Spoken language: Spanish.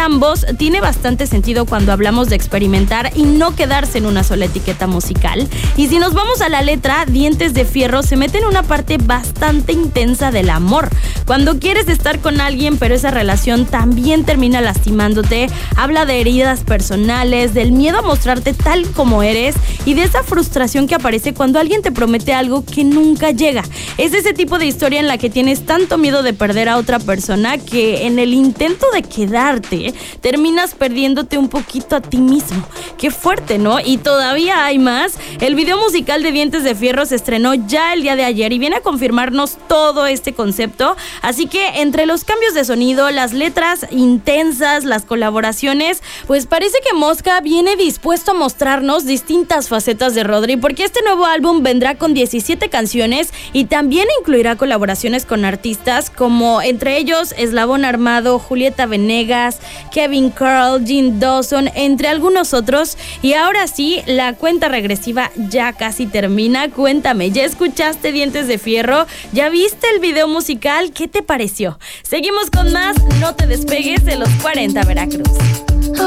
ambos tiene bastante sentido cuando hablamos de experimentar y no quedarse en una sola etiqueta musical. Y si nos vamos a la letra, Dientes de Fierro se mete en una parte bastante intensa del amor. Cuando quieres estar con alguien, pero esa relación también termina lastimándote, habla de heridas personales, del miedo a mostrarte tal como eres y de esa frustración que aparece cuando alguien te promete algo que nunca llega. Es ese tipo de historia en la que tienes tanto miedo de perder a otra persona que en el intento de quedarte terminas perdiéndote un poquito a ti mismo. Qué fuerte, ¿no? Y todavía hay más. El video musical de Dientes de Fierro se estrenó ya el día de ayer y viene a confirmarnos todo este concepto. Así que entre los cambios de sonido, las letras intensas, las colaboraciones, pues parece que Mosca viene dispuesto a mostrarnos distintas facetas de Rodri, porque este nuevo álbum vendrá con 17 canciones y también incluirá colaboraciones con artistas como entre ellos Eslabón Armado, Julieta Venegas, Kevin Carl, Jean Dawson, entre algunos otros. Y ahora sí, la cuenta regresiva ya casi termina. Cuéntame, ¿ya escuchaste Dientes de Fierro? ¿Ya viste el video musical? ¿Qué te pareció? Seguimos con más, no te despegues de los 40 Veracruz.